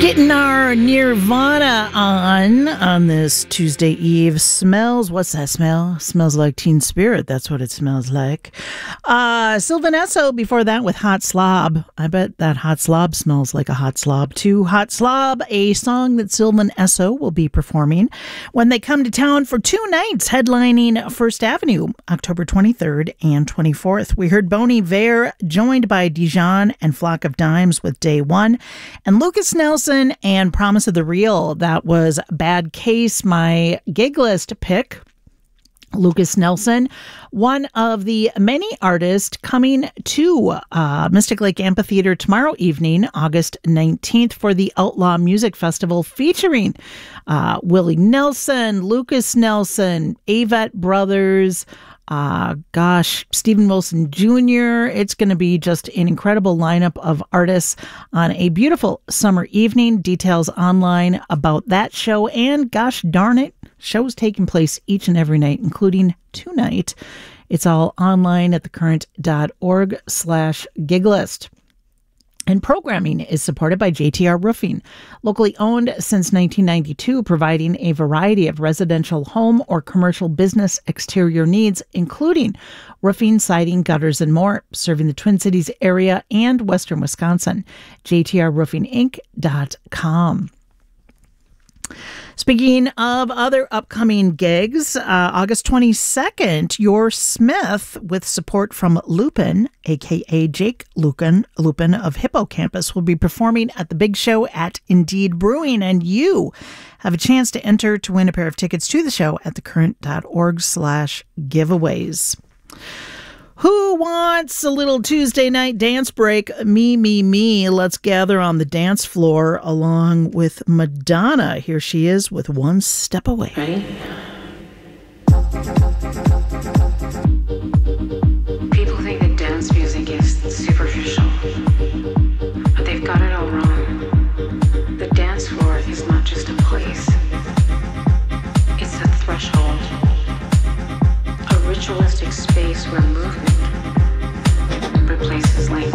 Getting our Nirvana on this Tuesday Eve. Smells, what's that smell? Smells like Teen Spirit. That's what it smells like. Sylvan Esso before that with Hot Slob. I bet that Hot Slob smells like a hot slob too. Hot Slob, a song that Sylvan Esso will be performing when they come to town for 2 nights, headlining First Avenue, October 23rd and 24th. We heard Bon Iver joined by Dijon and Flock of Dimes with Day One, and Lucas Nelson and Promise of the Real. That was Bad Case, my gig list pick. Lucas Nelson, one of the many artists coming to Mystic Lake Amphitheater tomorrow evening, August 19th, for the Outlaw Music Festival featuring Willie Nelson, Lucas Nelson, Avett Brothers, Stephen Wilson Jr. It's going to be just an incredible lineup of artists on a beautiful summer evening. Details online about that show, and gosh darn it, shows taking place each and every night, including tonight. It's all online at thecurrent.org/giglist. And programming is supported by JTR Roofing, locally owned since 1992, providing a variety of residential home or commercial business exterior needs, including roofing, siding, gutters, and more, serving the Twin Cities area and western Wisconsin. JTRRoofingInc.com. Speaking of other upcoming gigs, August 22nd, Your Smith, with support from Lupin, a.k.a. Jake Lupin of Hippocampus, will be performing at the big show at Indeed Brewing, and you have a chance to enter to win a pair of tickets to the show at thecurrent.org/giveaways. Who wants a little Tuesday night dance break? Me. Let's gather on the dance floor along with Madonna. Here she is with One Step Away. Ready? People think that dance music is superficial, but they've got it all wrong. The dance floor is not just a place. It's a threshold. A ritualistic space where movement replaces language.